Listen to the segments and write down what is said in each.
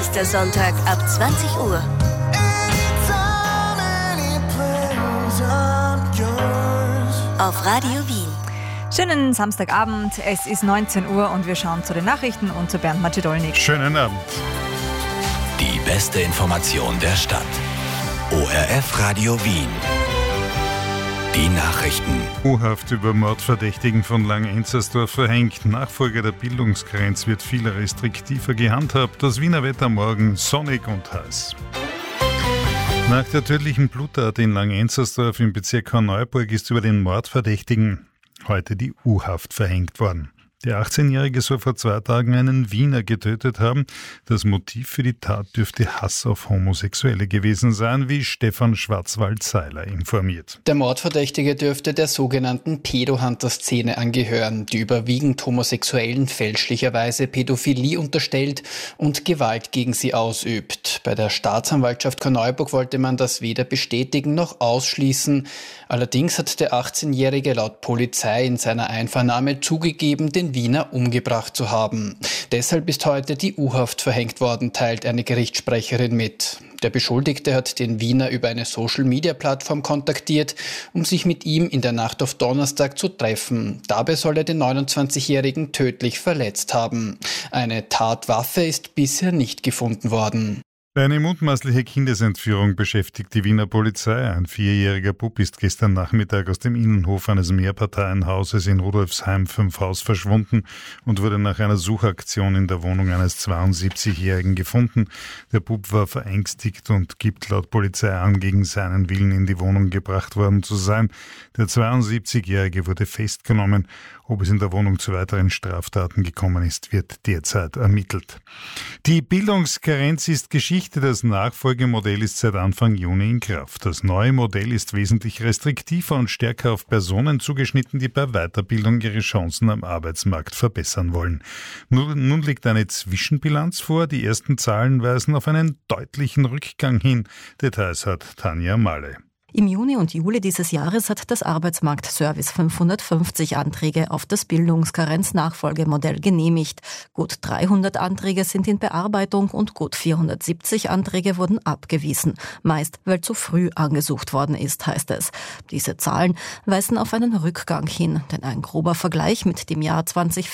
Nächster Sonntag ab 20 Uhr. Auf Radio Wien. Schönen Samstagabend, es ist 19 Uhr und wir schauen zu den Nachrichten und zu Bernd Macedolnik. Schönen Abend. Die beste Information der Stadt. ORF Radio Wien. Die Nachrichten. U-Haft über Mordverdächtigen von Lang-Enzersdorf verhängt. Nachfolger der Bildungsgrenze wird viel restriktiver gehandhabt. Das Wiener Wetter morgen sonnig und heiß. Nach der tödlichen Bluttat in Lang-Enzersdorf im Bezirk Korneuburg ist über den Mordverdächtigen heute die U-Haft verhängt worden. Der 18-Jährige soll vor 2 Tagen einen Wiener getötet haben. Das Motiv für die Tat dürfte Hass auf Homosexuelle gewesen sein, wie Stefan Schwarzwald-Seiler informiert. Der Mordverdächtige dürfte der sogenannten Pedo-Hunter-Szene angehören, die überwiegend Homosexuellen fälschlicherweise Pädophilie unterstellt und Gewalt gegen sie ausübt. Bei der Staatsanwaltschaft Korneuburg wollte man das weder bestätigen noch ausschließen. Allerdings hat der 18-Jährige laut Polizei in seiner Einvernahme zugegeben, den Wiener umgebracht zu haben. Deshalb ist heute die U-Haft verhängt worden, teilt eine Gerichtssprecherin mit. Der Beschuldigte hat den Wiener über eine Social-Media-Plattform kontaktiert, um sich mit ihm in der Nacht auf Donnerstag zu treffen. Dabei soll er den 29-Jährigen tödlich verletzt haben. Eine Tatwaffe ist bisher nicht gefunden worden. Eine mutmaßliche Kindesentführung beschäftigt die Wiener Polizei. Ein 4-jähriger Bub ist gestern Nachmittag aus dem Innenhof eines Mehrparteienhauses in Rudolfsheim 5 Haus verschwunden und wurde nach einer Suchaktion in der Wohnung eines 72-Jährigen gefunden. Der Bub war verängstigt und gibt laut Polizei an, gegen seinen Willen in die Wohnung gebracht worden zu sein. Der 72-Jährige wurde festgenommen. Ob es in der Wohnung zu weiteren Straftaten gekommen ist, wird derzeit ermittelt. Die Bildungskarenz ist Geschichte. Das Nachfolgemodell ist seit Anfang Juni in Kraft. Das neue Modell ist wesentlich restriktiver und stärker auf Personen zugeschnitten, die bei Weiterbildung ihre Chancen am Arbeitsmarkt verbessern wollen. Nun liegt eine Zwischenbilanz vor. Die ersten Zahlen weisen auf einen deutlichen Rückgang hin. Details hat Tanja Malle. Im Juni und Juli dieses Jahres hat das Arbeitsmarktservice 550 Anträge auf das Bildungskarenznachfolgemodell genehmigt. Gut 300 Anträge sind in Bearbeitung und gut 470 Anträge wurden abgewiesen. Meist, weil zu früh angesucht worden ist, heißt es. Diese Zahlen weisen auf einen Rückgang hin, denn ein grober Vergleich mit dem Jahr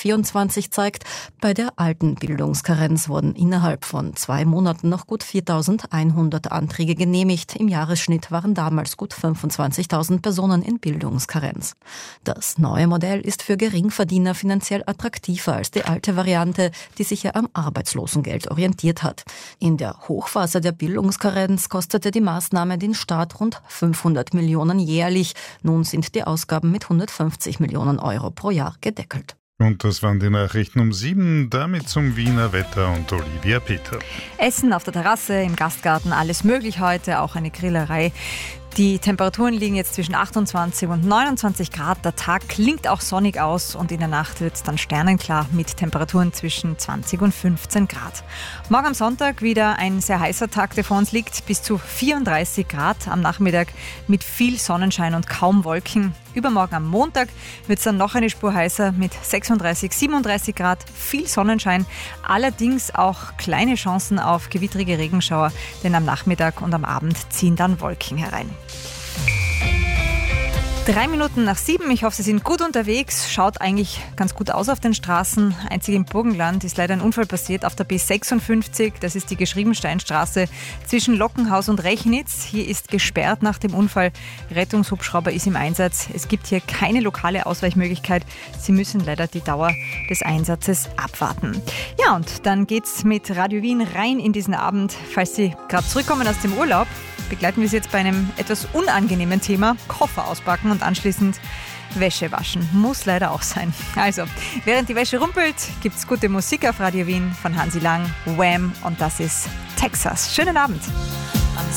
2024 zeigt, bei der alten Bildungskarenz wurden innerhalb von 2 Monaten noch gut 4.100 Anträge genehmigt. Im Jahresschnitt waren damals gut 25.000 Personen in Bildungskarenz. Das neue Modell ist für Geringverdiener finanziell attraktiver als die alte Variante, die sich ja am Arbeitslosengeld orientiert hat. In der Hochphase der Bildungskarenz kostete die Maßnahme den Staat rund 500 Millionen jährlich. Nun sind die Ausgaben mit 150 Millionen Euro pro Jahr gedeckelt. Und das waren die Nachrichten um 7, damit zum Wiener Wetter und Olivia Peter. Essen auf der Terrasse, im Gastgarten, alles möglich heute, auch eine Grillerei. Die Temperaturen liegen jetzt zwischen 28 und 29 Grad. Der Tag klingt auch sonnig aus und in der Nacht wird es dann sternenklar mit Temperaturen zwischen 20 und 15 Grad. Morgen am Sonntag wieder ein sehr heißer Tag, der vor uns liegt, bis zu 34 Grad am Nachmittag mit viel Sonnenschein und kaum Wolken. Übermorgen am Montag wird es dann noch eine Spur heißer mit 36, 37 Grad, viel Sonnenschein, allerdings auch kleine Chancen auf gewittrige Regenschauer, denn am Nachmittag und am Abend ziehen dann Wolken herein. 3 Minuten nach 7. Ich hoffe, Sie sind gut unterwegs. Schaut eigentlich ganz gut aus auf den Straßen. Einzig im Burgenland ist leider ein Unfall passiert auf der B56. Das ist die Geschriebensteinstraße zwischen Lockenhaus und Rechnitz. Hier ist gesperrt nach dem Unfall. Rettungshubschrauber ist im Einsatz. Es gibt hier keine lokale Ausweichmöglichkeit. Sie müssen leider die Dauer des Einsatzes abwarten. Ja, und dann geht's mit Radio Wien rein in diesen Abend. Falls Sie gerade zurückkommen aus dem Urlaub, begleiten wir Sie jetzt bei einem etwas unangenehmen Thema, Koffer auspacken und anschließend Wäsche waschen. Muss leider auch sein. Also, während die Wäsche rumpelt, gibt's gute Musik auf Radio Wien von Hansi Lang, Wham! Und das ist Texas. Schönen Abend.